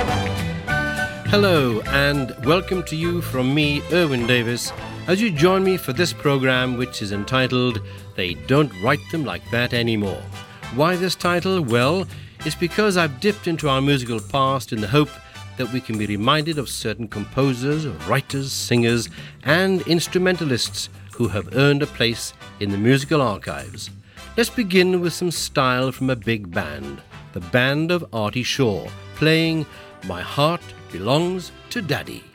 Hello and welcome to you from me, Erwin Davis, as you join me for this program which is entitled They Don't Write Them Like That Anymore. Why this title? Well, it's because I've dipped into our musical past in the hope that we can be reminded of certain composers, writers, singers and instrumentalists who have earned a place in the musical archives. Let's begin with some style from a big band, the band of Artie Shaw, playing My Heart Belongs to Daddy.